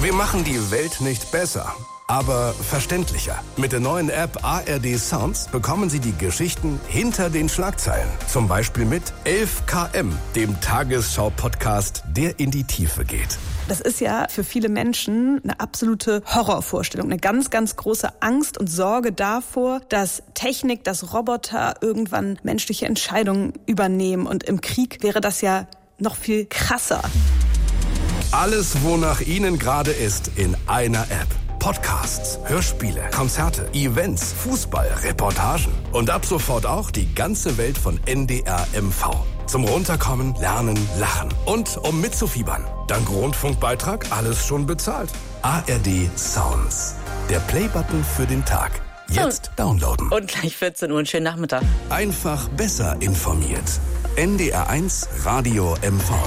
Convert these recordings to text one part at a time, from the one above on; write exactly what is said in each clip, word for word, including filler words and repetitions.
Wir machen die Welt nicht besser, aber verständlicher. Mit der neuen App A R D Sounds bekommen Sie die Geschichten hinter den Schlagzeilen. Zum Beispiel mit elf Kilometer pro Stunde, dem Tagesschau-Podcast, der in die Tiefe geht. Das ist ja für viele Menschen eine absolute Horrorvorstellung, eine ganz, ganz große Angst und Sorge davor, dass Technik, dass Roboter irgendwann menschliche Entscheidungen übernehmen. Und im Krieg wäre das ja noch viel krasser. Alles, wonach Ihnen gerade ist, in einer App. Podcasts, Hörspiele, Konzerte, Events, Fußball, Reportagen und ab sofort auch die ganze Welt von N D R M V. Zum Runterkommen, Lernen, Lachen und um mitzufiebern. Dank Rundfunkbeitrag alles schon bezahlt. A R D Sounds. Der Playbutton für den Tag. Jetzt downloaden. Und gleich vierzehn Uhr. Einen schönen Nachmittag. Einfach besser informiert. N D R eins Radio M V.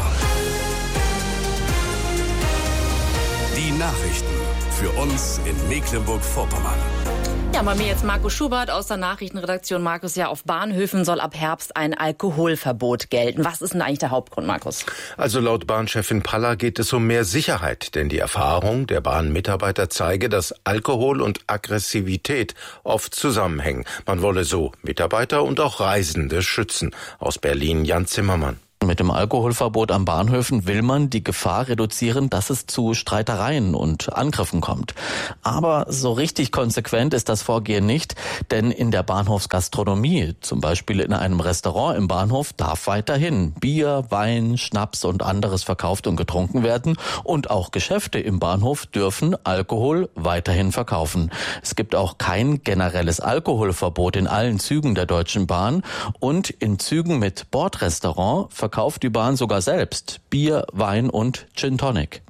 Die Nachrichten für uns in Mecklenburg-Vorpommern. Ja, bei mir jetzt Markus Schubert aus der Nachrichtenredaktion. Markus, ja, auf Bahnhöfen soll ab Herbst ein Alkoholverbot gelten. Was ist denn eigentlich der Hauptgrund, Markus? Also laut Bahnchefin Paller geht es um mehr Sicherheit, denn die Erfahrung der Bahnmitarbeiter zeige, dass Alkohol und Aggressivität oft zusammenhängen. Man wolle so Mitarbeiter und auch Reisende schützen. Aus Berlin Jan Zimmermann. Mit dem Alkoholverbot am Bahnhöfen will man die Gefahr reduzieren, dass es zu Streitereien und Angriffen kommt. Aber so richtig konsequent ist das Vorgehen nicht, denn in der Bahnhofsgastronomie, zum Beispiel in einem Restaurant im Bahnhof, darf weiterhin Bier, Wein, Schnaps und anderes verkauft und getrunken werden und auch Geschäfte im Bahnhof dürfen Alkohol weiterhin verkaufen. Es gibt auch kein generelles Alkoholverbot in allen Zügen der Deutschen Bahn und in Zügen mit Bordrestaurant verkauft die Bahn sogar selbst Bier, Wein und Gin Tonic.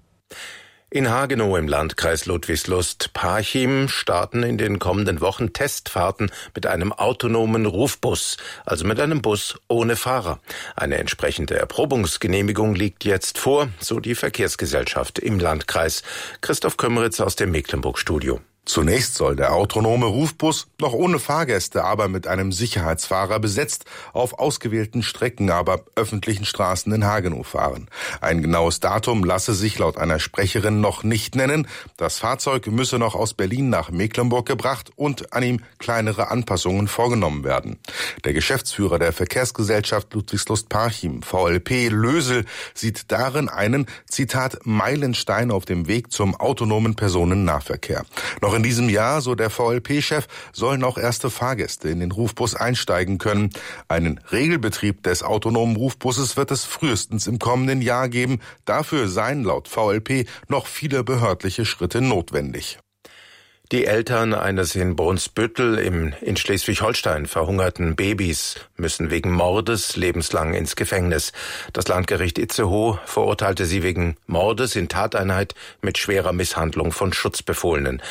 In Hagenow im Landkreis Ludwigslust-Parchim starten in den kommenden Wochen Testfahrten mit einem autonomen Rufbus, also mit einem Bus ohne Fahrer. Eine entsprechende Erprobungsgenehmigung liegt jetzt vor, so die Verkehrsgesellschaft im Landkreis. Christoph Kömmeritz aus dem Mecklenburg-Studio. Zunächst soll der autonome Rufbus noch ohne Fahrgäste, aber mit einem Sicherheitsfahrer besetzt, auf ausgewählten Strecken, aber öffentlichen Straßen in Hagenow fahren. Ein genaues Datum lasse sich laut einer Sprecherin noch nicht nennen. Das Fahrzeug müsse noch aus Berlin nach Mecklenburg gebracht und an ihm kleinere Anpassungen vorgenommen werden. Der Geschäftsführer der Verkehrsgesellschaft Ludwigslust-Parchim, V L P Lösel, sieht darin einen, Zitat, Meilenstein auf dem Weg zum autonomen Personennahverkehr. Noch in diesem Jahr, so der V L P-Chef, sollen auch erste Fahrgäste in den Rufbus einsteigen können. Einen Regelbetrieb des autonomen Rufbusses wird es frühestens im kommenden Jahr geben. Dafür seien laut V L P noch viele behördliche Schritte notwendig. Die Eltern eines in Brunsbüttel im, in Schleswig-Holstein verhungerten Babys müssen wegen Mordes lebenslang ins Gefängnis. Das Landgericht Itzehoe verurteilte sie wegen Mordes in Tateinheit mit schwerer Misshandlung von Schutzbefohlenen.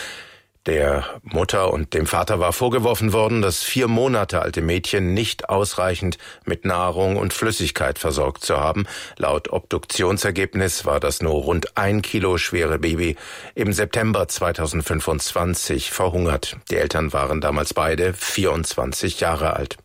Der Mutter und dem Vater war vorgeworfen worden, das vier Monate alte Mädchen nicht ausreichend mit Nahrung und Flüssigkeit versorgt zu haben. Laut Obduktionsergebnis war das nur rund ein Kilo schwere Baby im September zweitausendfünfundzwanzig verhungert. Die Eltern waren damals beide vierundzwanzig Jahre alt.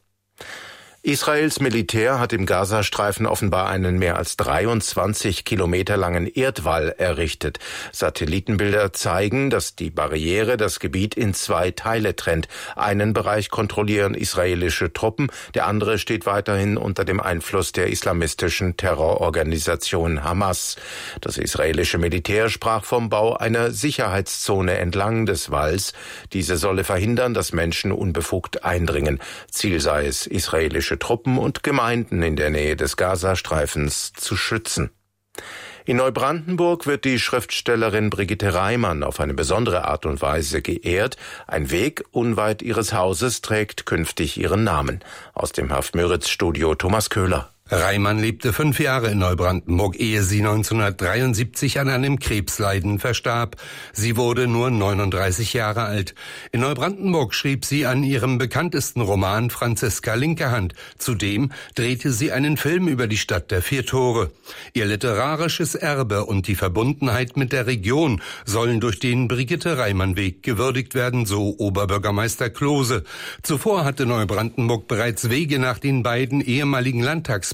Israels Militär hat im Gazastreifen offenbar einen mehr als dreiundzwanzig Kilometer langen Erdwall errichtet. Satellitenbilder zeigen, dass die Barriere das Gebiet in zwei Teile trennt. Einen Bereich kontrollieren israelische Truppen, der andere steht weiterhin unter dem Einfluss der islamistischen Terrororganisation Hamas. Das israelische Militär sprach vom Bau einer Sicherheitszone entlang des Walls. Diese solle verhindern, dass Menschen unbefugt eindringen. Ziel sei es, israelische Truppen und Gemeinden in der Nähe des Gazastreifens zu schützen. In Neubrandenburg wird die Schriftstellerin Brigitte Reimann auf eine besondere Art und Weise geehrt. Ein Weg unweit ihres Hauses trägt künftig ihren Namen. Aus dem Haft-Müritz-Studio Thomas Köhler. Reimann lebte fünf Jahre in Neubrandenburg, ehe sie neunzehnhundertdreiundsiebzig an einem Krebsleiden verstarb. Sie wurde nur neununddreißig Jahre alt. In Neubrandenburg schrieb sie an ihrem bekanntesten Roman Franziska Linkehand. Zudem drehte sie einen Film über die Stadt der vier Tore. Ihr literarisches Erbe und die Verbundenheit mit der Region sollen durch den Brigitte-Reimann-Weg gewürdigt werden, so Oberbürgermeister Klose. Zuvor hatte Neubrandenburg bereits Wege nach den beiden ehemaligen Landtagspräsidenten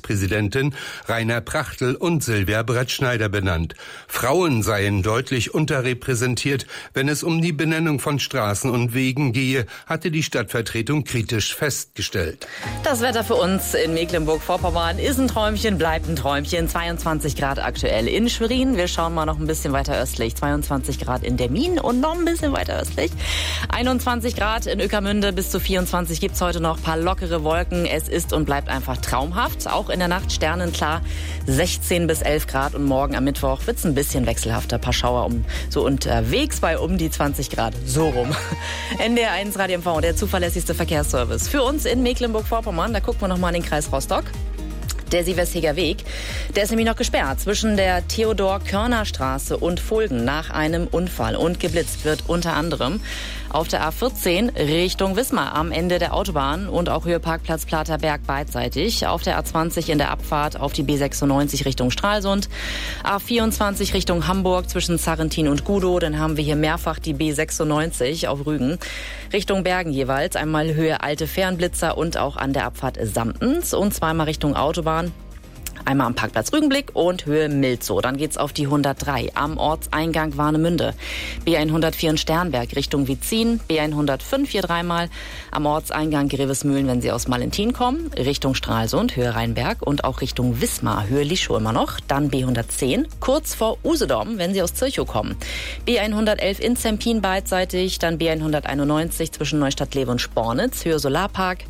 Bundespräsidentin Rainer Prachtl und Silvia Brettschneider benannt. Frauen seien deutlich unterrepräsentiert, wenn es um die Benennung von Straßen und Wegen gehe, hatte die Stadtvertretung kritisch festgestellt. Das Wetter für uns in Mecklenburg-Vorpommern ist ein Träumchen, bleibt ein Träumchen. zweiundzwanzig Grad aktuell in Schwerin. Wir schauen mal noch ein bisschen weiter östlich. zweiundzwanzig Grad in Demmin und noch ein bisschen weiter östlich. einundzwanzig Grad in Ueckermünde, bis zu vierundzwanzig gibt's heute noch. Ein paar lockere Wolken. Es ist und bleibt einfach traumhaft. Auch in der Nacht sternenklar. sechzehn bis elf Grad und morgen am Mittwoch wird's ein bisschen wechselhafter. Ein paar Schauer um, so unterwegs bei um die zwanzig Grad. So rum. N D R eins Radio M V, der zuverlässigste Verkehrsservice. Für uns in Mecklenburg-Vorpommern, da gucken wir noch mal in den Kreis Rostock. Der Sieversheger Weg, der ist nämlich noch gesperrt zwischen der Theodor-Körner-Straße und Fulgen nach einem Unfall. Und geblitzt wird unter anderem auf der A vierzehn Richtung Wismar am Ende der Autobahn und auch Höhe Parkplatz Platerberg beidseitig. Auf der A zwanzig in der Abfahrt auf die B sechsundneunzig Richtung Stralsund. A vierundzwanzig Richtung Hamburg zwischen Sarrentin und Gudow. Dann haben wir hier mehrfach die B sechsundneunzig auf Rügen. Richtung Bergen jeweils. Einmal Höhe Alte Fernblitzer und auch an der Abfahrt Samtens. Und zweimal Richtung Autobahn. Einmal am Parkplatz Rügenblick und Höhe Milzow. Dann geht's auf die hundertdrei am Ortseingang Warnemünde. B hundertvier in Sternberg Richtung Wietzin. B hundertfünf hier dreimal am Ortseingang Grevesmühlen, wenn Sie aus Malentin kommen. Richtung Stralsund, Höhe Rheinberg und auch Richtung Wismar, Höhe Lischow immer noch. Dann B hundertzehn kurz vor Usedom, wenn Sie aus Zirchow kommen. B hundertelf in Zempin beidseitig. Dann B hunderteinundneunzig zwischen Neustadt-Lewe und Spornitz, Höhe Solarpark.